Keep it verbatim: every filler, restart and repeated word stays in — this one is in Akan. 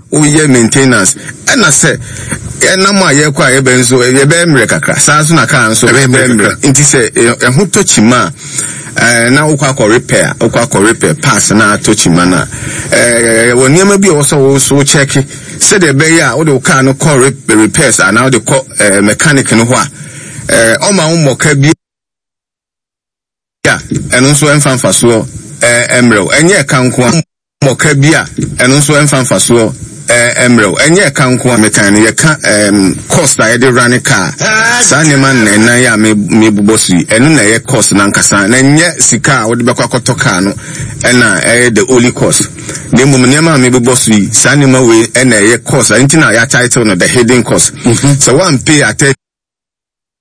uye maintenance ena se ena ma ye kwa ye benzo ye be mre kakra sa so na kan so be mre nti se e ho tochima eh na ukwa ko repair ukwa ko repair pass na tochima na eh woni ma bi o so so check se de be ya o de car no call repairs and now the call mechanic no ho a eh o ma wo ka bi ya eno so emfa so eh emre enye kanko moka bi a eno so emfa so eh emre enye kanko mechanic ye ka em cost a de run car sa ne man na na ya me me bubosu eno na ye cost na nkasa na nye sika wo de bekwa koto car no ena eh the only cost de mum ne ma me bubosu sa ne ma we ena ye cost anti na ya title no the hidden cost so one pay at